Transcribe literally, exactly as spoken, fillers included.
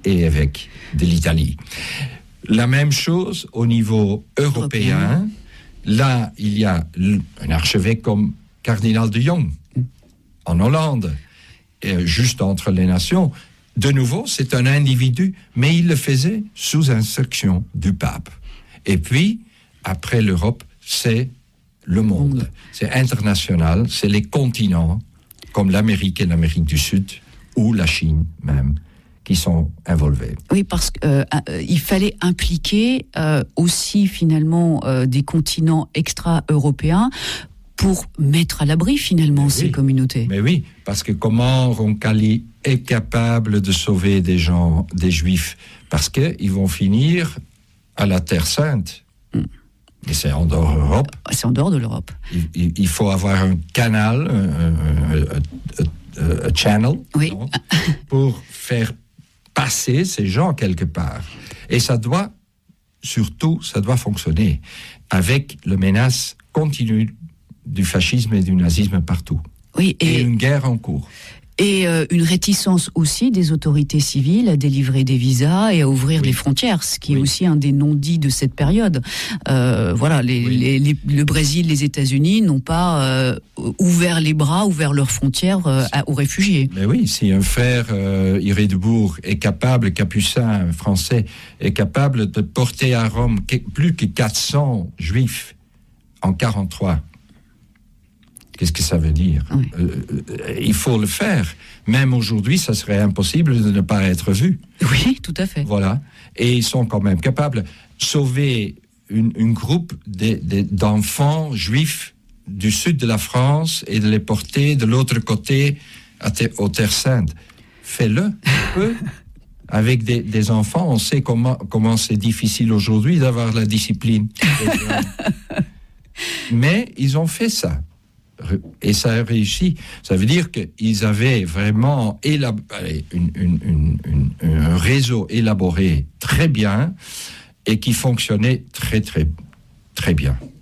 et évêque de l'Italie. La même chose au niveau européen. Là, il y a un archevêque comme cardinal de Jong, en Hollande, et juste entre les nations. De nouveau, c'est un individu, mais il le faisait sous instruction du pape. Et puis, après l'Europe, c'est le monde. C'est international, c'est les continents, comme l'Amérique et l'Amérique du Sud, ou la Chine même, qui sont involvés. Oui, parce qu'il euh, euh, fallait impliquer euh, aussi finalement euh, des continents extra-européens pour mettre à l'abri finalement mais ces oui, communautés. Mais oui, parce que comment Roncalli est capable de sauver des gens, des Juifs, parce qu'ils vont finir à la Terre Sainte. Mm. Et c'est en dehors de l'Europe. C'est en dehors de l'Europe. Il, il, il faut avoir un canal, un, un, un, un channel, oui. non, pour faire passer ces gens quelque part. Et ça doit, surtout, ça doit fonctionner avec la menace continue du fascisme et du nazisme partout. Oui, et, et une guerre en cours. Et euh, une réticence aussi des autorités civiles à délivrer des visas et à ouvrir oui. les frontières, ce qui oui. est aussi un des non-dits de cette période. Euh, voilà, les, oui. les, les, le Brésil, les États-Unis n'ont pas euh, ouvert les bras, ouvert leurs frontières euh, à, aux réfugiés. Mais oui, si un frère euh, Irédebourg est capable, capucin français, est capable de porter à Rome plus que quatre cents juifs en quarante-trois. Qu'est-ce que ça veut dire ? oui. euh, Il faut le faire. Même aujourd'hui, ça serait impossible de ne pas être vu. Oui, tout à fait. Voilà. Et ils sont quand même capables de sauver une, une groupe de, de, d'enfants juifs du sud de la France et de les porter de l'autre côté à te, aux Terres Saintes. Fais-le. Peu. Avec des, des enfants, on sait comment, comment c'est difficile aujourd'hui d'avoir la discipline. Mais ils ont fait ça. Et ça a réussi. Ça veut dire qu'ils avaient vraiment élaboré une, une, une, une, un réseau élaboré très bien et qui fonctionnait très, très, très bien.